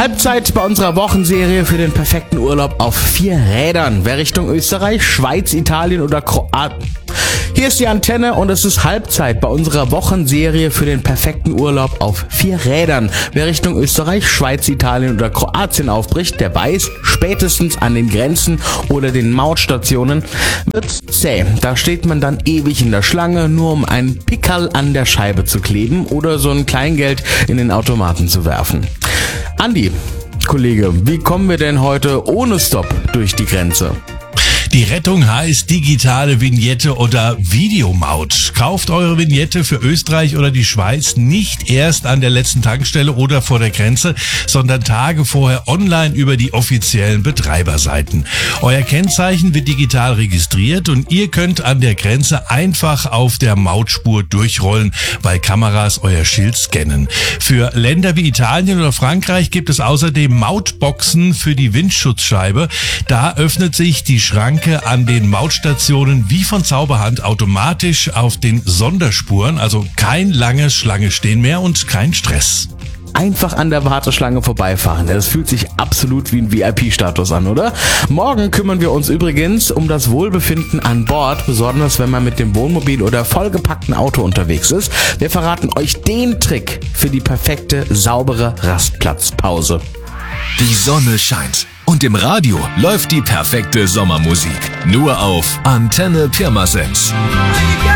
Halbzeit bei unserer Wochenserie für den perfekten Urlaub auf 4 Rädern. Wer Richtung Österreich, Schweiz, Italien oder Kroatien... Hier ist die Antenne und es ist Halbzeit bei unserer Wochenserie für den perfekten Urlaub auf 4 Rädern. Wer Richtung Österreich, Schweiz, Italien oder Kroatien aufbricht, der weiß, spätestens an den Grenzen oder den Mautstationen wird's zäh. Da steht man dann ewig in der Schlange, nur um ein Pickerl an der Scheibe zu kleben oder so ein Kleingeld in den Automaten zu werfen. Andi, Kollege, wie kommen wir denn heute ohne Stopp durch die Grenze? Die Rettung heißt digitale Vignette oder Videomaut. Kauft eure Vignette für Österreich oder die Schweiz nicht erst an der letzten Tankstelle oder vor der Grenze, sondern Tage vorher online über die offiziellen Betreiberseiten. Euer Kennzeichen wird digital registriert und ihr könnt an der Grenze einfach auf der Mautspur durchrollen, weil Kameras euer Schild scannen. Für Länder wie Italien oder Frankreich gibt es außerdem Mautboxen für die Windschutzscheibe. Da öffnet sich die Schranke an den Mautstationen wie von Zauberhand automatisch auf den Sonderspuren, also kein langes Schlange stehen mehr und kein Stress. Einfach an der Warteschlange vorbeifahren. Das fühlt sich absolut wie ein VIP-Status an, oder? Morgen kümmern wir uns übrigens um das Wohlbefinden an Bord, besonders wenn man mit dem Wohnmobil oder vollgepackten Auto unterwegs ist. Wir verraten euch den Trick für die perfekte, saubere Rastplatzpause. Die Sonne scheint und im Radio läuft die perfekte Sommermusik. Nur auf Antenne Pirmasens.